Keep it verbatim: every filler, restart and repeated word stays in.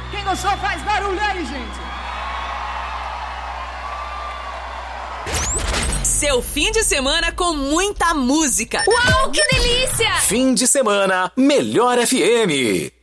Quem gostou faz barulho aí, gente. Seu fim de semana com muita música. Uau, que delícia! Fim de semana, Melhor F M.